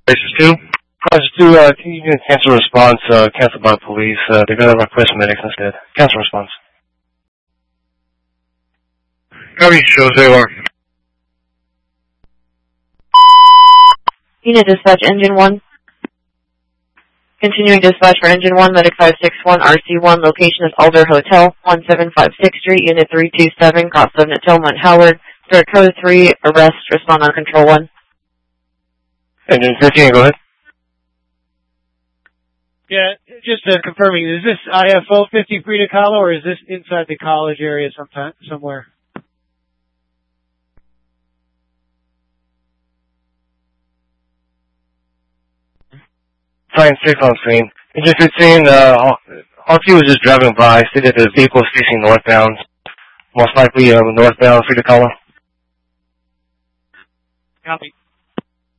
Crisis 2? Crisis 2, can you cancel response, canceled by police. They're going to request medics instead. Cancel response. Copy, shows they are. Unit dispatch, engine 1. Continuing dispatch for engine 1, medic 561, RC1, location is Alder Hotel, 1756 Street, unit 327, cost of Natoma and Howard. Start code 3, arrest, respond on control 1. Engine 15, go ahead. Yeah, just confirming, is this IFO 50 Frida Kahlo, or is this inside the college area somewhere? Fine, 6 on screen. Engine 15, RQ was just driving by, stated the vehicle is facing northbound. Most likely northbound Frida Kahlo. Copy.